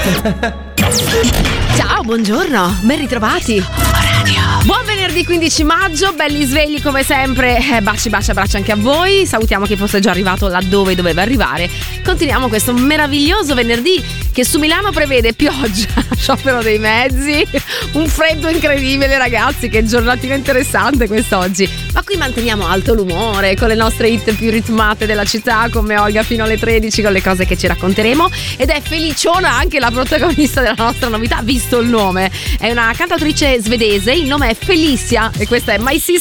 Ciao, buongiorno, ben ritrovati. Buon venerdì 15 maggio, belli svegli come sempre, baci, abbracci anche a voi. Salutiamo chi fosse già arrivato laddove doveva arrivare. Continuiamo questo meraviglioso venerdì che su Milano prevede pioggia, sciopero dei mezzi, un freddo incredibile ragazzi, che giornatina interessante quest'oggi. Ma qui manteniamo alto l'umore con le nostre hit più ritmate della città, come Olga fino alle 13 con le cose che ci racconteremo. Ed è feliciona anche la protagonista della nostra novità, visto il nome. È una cantautrice svedese, il nome è Felicia e questa è My Sister